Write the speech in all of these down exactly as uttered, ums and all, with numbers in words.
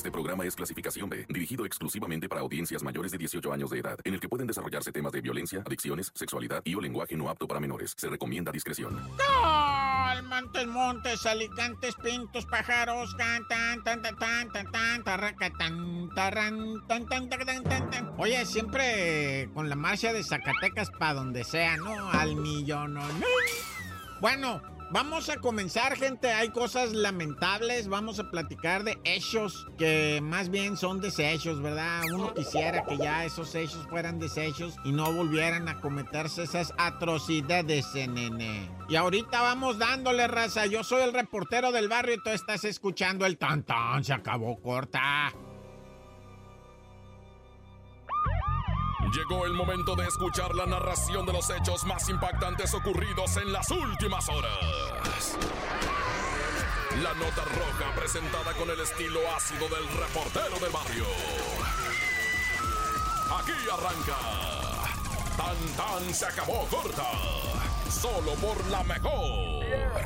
Este programa es clasificación B, dirigido exclusivamente para audiencias mayores de dieciocho años de edad, en el que pueden desarrollarse temas de violencia, adicciones, sexualidad y o lenguaje no apto para menores. Se recomienda discreción. ¡Gol! Montes, montes, alicantes, pintos, pájaros, cantan, tan, tan, tan, tan, tan, tarraca, tan, tarran, tan, tan, tan, tan, tan, tan. Oye, siempre con la marcha de Zacatecas pa' donde sea, ¿no? Al millón, ¿no? Bueno, vamos a comenzar, gente. Hay cosas lamentables. Vamos a platicar de hechos que más bien son desechos, ¿verdad? Uno quisiera que ya esos hechos fueran desechos y no volvieran a cometerse esas atrocidades, nene. Y ahorita vamos dándole, raza. Yo soy el reportero del barrio y tú estás escuchando el tan tan. Se acabó, corta. Llegó el momento de escuchar la narración de los hechos más impactantes ocurridos en las últimas horas. La nota roja presentada con el estilo ácido del reportero del barrio. Aquí arranca. Tan tan se acabó corta. Solo por la mejor.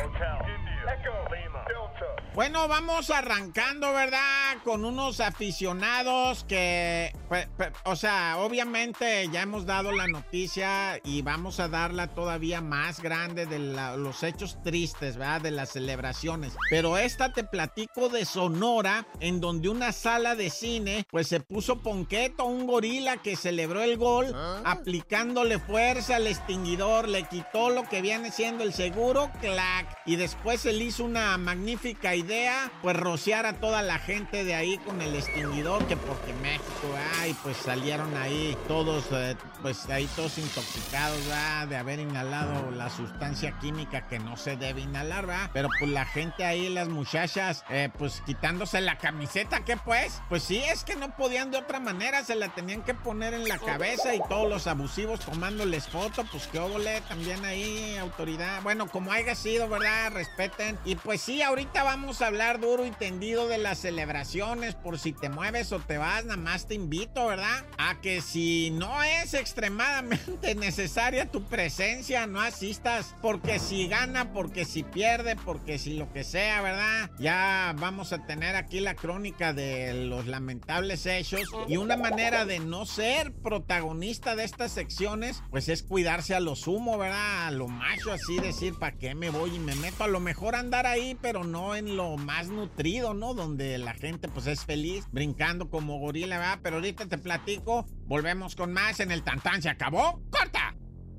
Bueno, vamos arrancando, ¿verdad? Con unos aficionados que, pues, pues, o sea, obviamente ya hemos dado la noticia y vamos a darla todavía más grande de la, los hechos tristes, ¿verdad? De las celebraciones. Pero esta te platico de Sonora, en donde una sala de cine, pues se puso ponqueto a un gorila que celebró el gol, ¿ah? Aplicándole fuerza al extinguidor, le quitó lo que viene siendo el seguro, clac, y después él hizo una magnífica idea, pues rociar a toda la gente de ahí con el extinguidor, que porque México, ay, pues salieron ahí todos, eh, pues ahí todos intoxicados, ¿verdad? De haber inhalado la sustancia química que no se debe inhalar, ¿verdad? Pero pues la gente ahí, las muchachas, eh, pues quitándose la camiseta, ¿qué pues? Pues sí, es que no podían de otra manera, se la tenían que poner en la cabeza y todos los abusivos tomándoles foto, pues qué óvole, también ahí, autoridad, bueno, como haya sido, ¿verdad? Respeten. Y pues sí, ahorita vamos a hablar duro y tendido de las celebraciones, por si te mueves o te vas, nada más te invito, ¿verdad? A que si no es extremadamente necesaria tu presencia, no asistas, porque si gana, porque si pierde, porque si lo que sea, ¿verdad? Ya vamos a tener aquí la crónica de los lamentables hechos y una manera de no ser protagonista de estas secciones, pues es cuidarse a lo sumo, ¿verdad? A lo macho, así decir, ¿para qué me voy y me meto? A lo mejor andar ahí, pero no en lo más nutrido, ¿no? Donde la gente pues es feliz, brincando como gorila, ¿verdad? Pero ahorita te platico, volvemos con más en el Tantán. ¿Se acabó? ¡Corta!